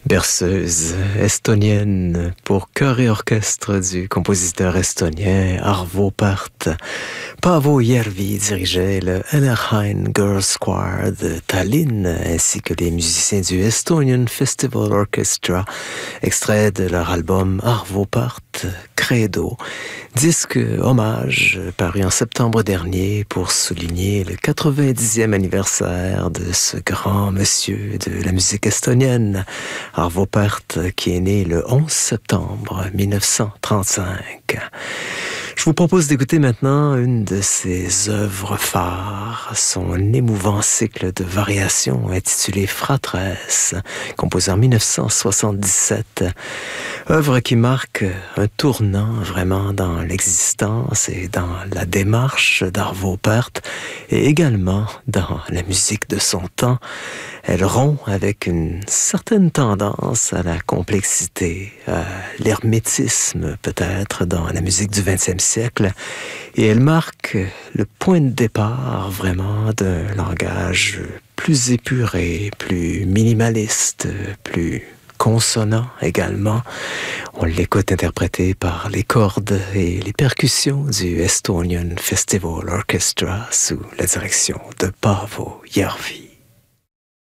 Berceuse estonienne pour chœur et orchestre du compositeur estonien Arvo Pärt. Paavo Järvi dirigeait le Enerhain Girls Choir de Tallinn ainsi que les musiciens du Estonian Festival Orchestra, extrait de leur album Arvo Pärt Credo, disque hommage paru en septembre dernier pour souligner le 90e anniversaire de ce grand monsieur de la musique estonienne, Arvo Pärt, qui est né le 11 septembre 1935. Je vous propose d'écouter maintenant une de ses œuvres phares, son émouvant cycle de variations intitulé Fratres, composé en 1977. Œuvre qui marque un tournant vraiment dans l'existence et dans la démarche d'Arvo Pärt et également dans la musique de son temps. Elle rompt avec une certaine tendance à la complexité, à l'hermétisme peut-être dans la musique du XXe siècle, et elle marque le point de départ vraiment d'un langage plus épuré, plus minimaliste, plus consonant également. On l'écoute interprété par les cordes et les percussions du Estonian Festival Orchestra sous la direction de Paavo Järvi.